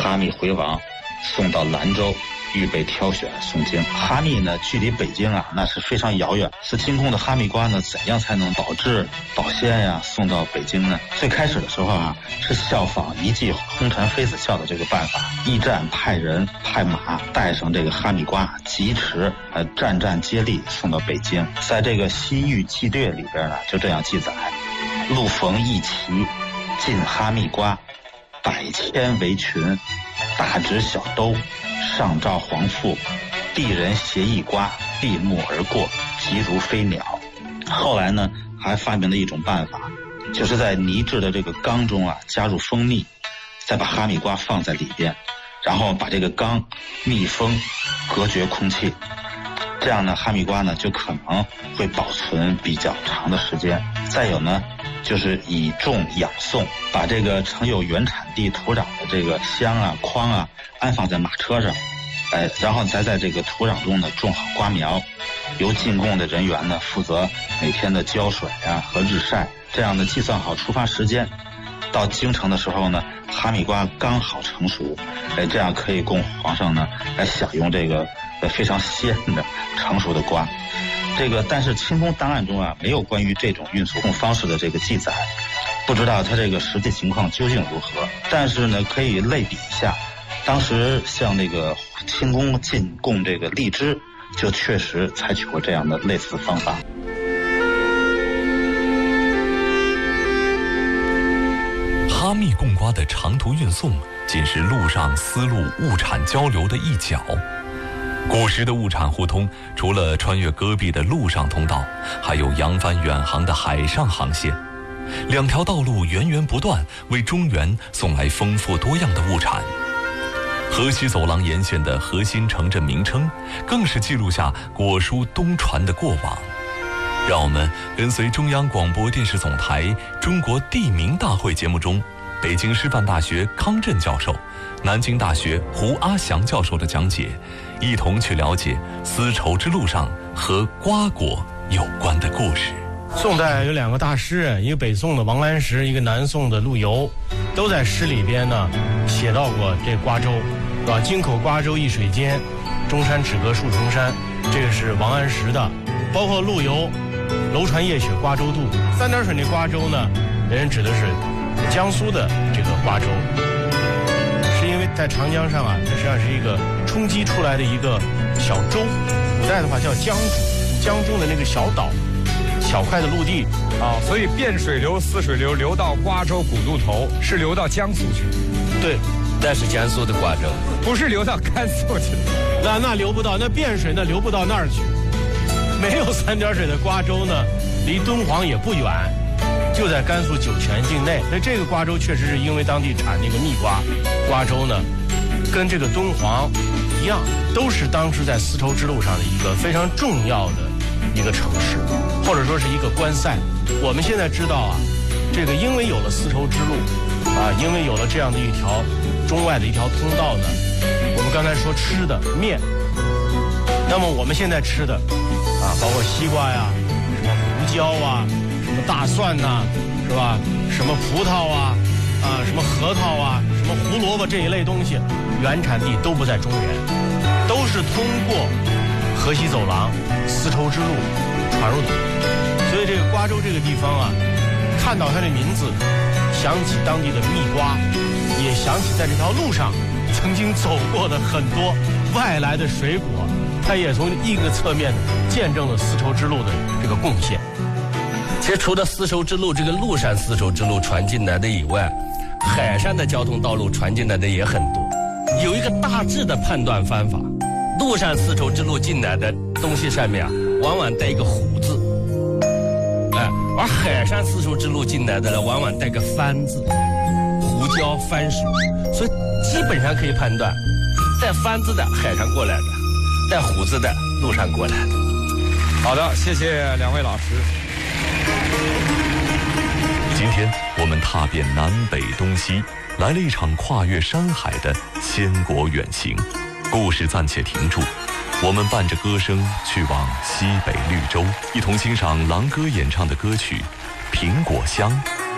哈密回王，送到兰州，预备挑选送京。哈密呢，距离北京啊，那是非常遥远。是进贡的哈密瓜呢，怎样才能保质保鲜呀，送到北京呢？最开始的时候啊，是效仿一骑红尘妃子笑的这个办法，驿站派人派马带上这个哈密瓜，疾驰战战接力送到北京。在这个《西域纪略》里边呢，就这样记载：路逢一骑，进哈密瓜，100千围裙，大直小兜，上罩黄腹，地人携一瓜，闭目而过，急如飞鸟。后来呢，还发明了一种办法，就是在泥制的这个缸中啊，加入蜂蜜，再把哈密瓜放在里边，然后把这个缸密封，隔绝空气。这样呢，哈密瓜呢就可能会保存比较长的时间。再有呢，就是以种养送，把这个盛有原产地土壤的这个箱啊、筐啊安放在马车上，然后再在这个土壤中呢种好瓜苗，由进贡的人员呢负责每天的浇水啊和日晒，这样呢计算好出发时间，到京城的时候呢，哈密瓜刚好成熟，这样可以供皇上呢来享用这个非常鲜的成熟的瓜。但是清宫档案中啊，没有关于这种运送方式的这个记载，不知道它这个实际情况究竟如何。但是呢，可以类比一下，当时像那个清宫进贡这个荔枝，就确实采取过这样的类似方法。 哈密贡瓜的长途运送仅是陆上丝路物产交流的一角。古时的物产互通，除了穿越戈壁的陆上通道，还有扬帆远航的海上航线。两条道路源源不断，为中原送来丰富多样的物产。河西走廊沿线的核心城镇名称，更是记录下果蔬东传的过往。让我们跟随中央广播电视总台《中国地名大会》节目中，北京师范大学康震教授、南京大学胡阿祥教授的讲解，一同去了解丝绸之路上和瓜果有关的故事。 宋代有2个大诗人，一个北宋的王安石，一个南宋的陆游，都在诗里边呢写到过这瓜州，是吧？京口瓜州一水间，中山只隔数重山，这个是王安石的。包括陆游，楼船夜雪瓜洲渡，3点水那瓜州呢，人指的是江苏的这个瓜州，是因为在长江上啊，它实际上是一个冲击出来的一个小洲，古代的话叫江渚，江中的那个小岛，小块的陆地啊，所以汴水流、泗水流流到瓜州古渡头，是流到江苏去。 对， 那是江苏的瓜州， 不是流到甘肃去。 那流不到，那汴水那流不到那儿去。没有3点水的瓜州呢，离敦煌也不远，就在甘肃酒泉境内。那这个瓜州确实是因为当地产那个蜜瓜，瓜州呢，跟这个敦煌一样，都是当时在丝绸之路上的一个非常重要的一个城市，或者说是一个关塞。我们现在知道啊，这个因为有了丝绸之路啊，因为有了这样的一条中外的一条通道呢，我们刚才说吃的面，那么我们现在吃的啊，包括西瓜呀，什么胡椒啊，什么大蒜呐，是吧？什么葡萄啊，什么核桃啊，什么胡萝卜这一类东西，原产地都不在中原，都是通过河西走廊、丝绸之路传入的。所以这个瓜州这个地方啊，看到它的名字，想起当地的蜜瓜，也想起在这条路上曾经走过的很多外来的水果，它也从一个侧面见证了丝绸之路的这个贡献。 其实除了丝绸之路这个陆上丝绸之路传进来的以外，海上的交通道路传进来的也很多。有一个大致的判断方法，陆上丝绸之路进来的东西上面啊，往往带一个胡字，而海上丝绸之路进来的呢，往往带个番字，胡椒、番薯，所以基本上可以判断，带番字的海上过来的，带胡子的路上过来的。 好的，谢谢2位老师。 今天我们踏遍南北东西，来了一场跨越山海的千国远行。故事暂且停住，我们伴着歌声去往西北绿洲，一同欣赏郎哥演唱的歌曲《苹果香》。